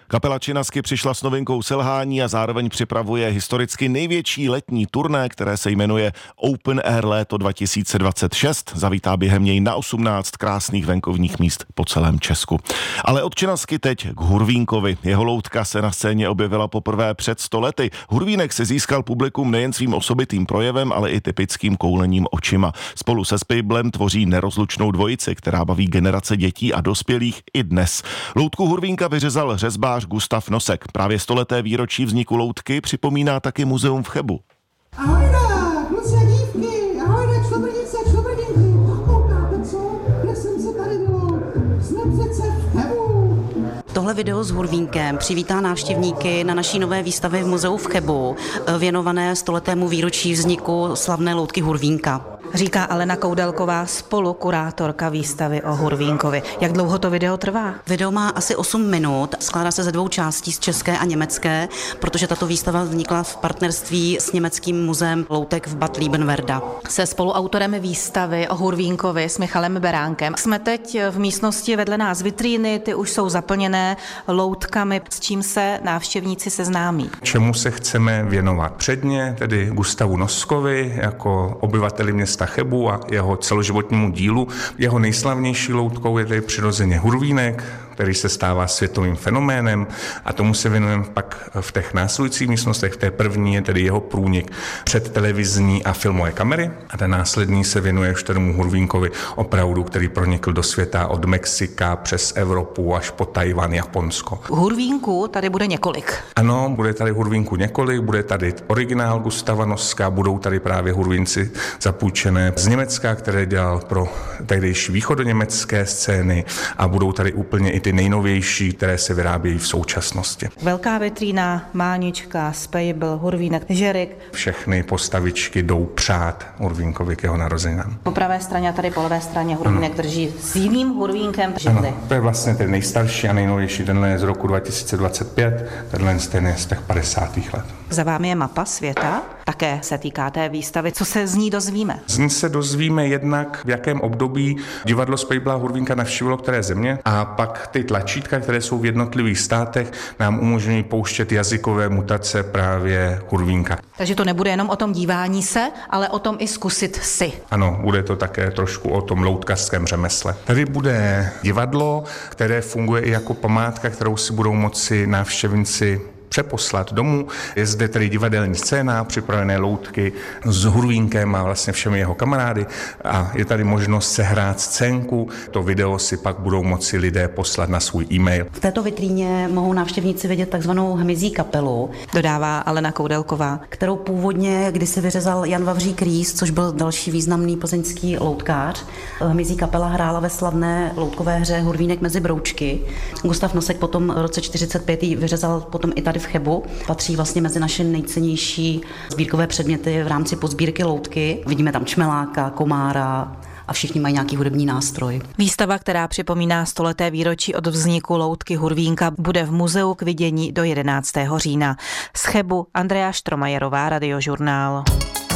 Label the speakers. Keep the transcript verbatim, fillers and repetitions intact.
Speaker 1: Kapela Činasky přišla s novinkou Selhání a zároveň připravuje historicky největší letní turné, které se jmenuje Open Air Léto dva tisíce dvacet šest. Zavítá během něj na osmnáct krásných venkovních míst po celém Česku. Ale od Činasky teď k Hurvínkovi. Jeho loutka se na scéně objevila poprvé před sto lety. Hurvínek si získal publikum nejen svým osobitým projevem, ale i typickým koulením očima. Spolu se Spejblem tvoří nerozlučnou dvojici, která baví generace dětí a dospělých i dnes. Loutku Hurvínka vyřezal řezbář Gustav Nosek. Právě stoleté výročí vzniku loutky připomíná taky muzeum v Chebu.
Speaker 2: Ahojda, kluci a dívky, ahojda, čtvrtnice, čtvrtninky, koukáte co? Kde jsem se tady bylo? Jsme přece v Chebu.
Speaker 3: Tohle video s Hurvínkem přivítá návštěvníky na naší nové výstavě v muzeu v Chebu, věnované stoletému výročí vzniku slavné loutky Hurvínka.
Speaker 4: Říká Alena Koudelková, spolukurátorka výstavy o Hurvínkovi. Jak dlouho to video trvá?
Speaker 3: Video má asi osm minut, skládá se ze dvou částí, z české a německé, protože tato výstava vznikla v partnerství s německým muzeem loutek v Bad Liebenwerda.
Speaker 4: Se spoluautorem výstavy o Hurvínkovi s Michalem Beránkem jsme teď v místnosti vedle nás vitríny, ty už jsou zaplněné loutkami, s čím se návštěvníci seznámí.
Speaker 5: Čemu se chceme věnovat? Předně tedy Gustavu Noskovi jako obyvateli města Chebu a jeho celoživotnímu dílu. Jeho nejslavnější loutkou je tedy přirozeně Hurvínek, který se stává světovým fenoménem, a tomu se věnujeme pak v těch následujících místnostech. V té první je tedy jeho průnik před televizní a filmové kamery a ten následní se věnuje už tomu Hurvínkovi opravdu, který pronikl do světa od Mexika přes Evropu až po Tajvan, Japonsko.
Speaker 4: Hurvínku tady bude několik.
Speaker 5: Ano, bude tady Hurvínku několik, bude tady originál Gustava Noska, budou tady právě Hurvínci zapůjčené z Německa, které dělal pro tehdejší východoněmecké scény, a budou tady úplně i ty nejnovější, které se vyrábějí v současnosti.
Speaker 4: Velká vitrína, Mánička, Spejbl, Hurvínek, Žerik.
Speaker 5: Všechny postavičky jdou přát Hurvínkovi k jeho narozeninám.
Speaker 4: Po pravé straně a tady po levé straně Hurvínek ano. drží s jiným Hurvínkem židli.
Speaker 5: To je vlastně ten nejstarší a nejnovější, tenhle je z roku dva tisíce dvacet pět, tenhle je z těch padesátých let.
Speaker 4: Za vámi je mapa světa, také se týká té výstavy. Co se z ní dozvíme?
Speaker 5: Z ní se dozvíme jednak, v jakém období divadlo Spejbla Hurvínka navštívilo které země, a pak ty tlačítka, které jsou v jednotlivých státech, nám umožňují pouštět jazykové mutace právě Hurvínka.
Speaker 4: Takže to nebude jenom o tom dívání se, ale o tom i zkusit si.
Speaker 5: Ano, bude to také trošku o tom loutkařském řemesle. Tady bude divadlo, které funguje i jako památka, kterou si budou moci návštěvníci přeposlat domů. Je zde tedy divadelní scéna, připravené loutky s Hurvínkem a vlastně všemi jeho kamarády, a je tady možnost sehrát scénku. To video si pak budou moci lidé poslat na svůj e-mail.
Speaker 3: V této vitríně mohou návštěvníci vidět takzvanou hmyzí kapelu,
Speaker 4: dodává Alena Koudelková,
Speaker 3: kterou původně kdysi vyřezal Jan Vavřík Rýs, což byl další významný plzeňský loutkář. Hmyzí kapela hrála ve slavné loutkové hře Hurvínek mezi broučky. Gustav Nosek potom v roce čtyřicet pět vyřezal potom i tady v Chebu. Patří vlastně mezi naše nejcennější sbírkové předměty v rámci podsbírky loutky. Vidíme tam čmeláka, komára a všichni mají nějaký hudební nástroj.
Speaker 4: Výstava, která připomíná stoleté výročí od vzniku loutky Hurvínka, bude v muzeu k vidění do jedenáctého října. Z Chebu Andrea Štromajerová, Radiožurnál.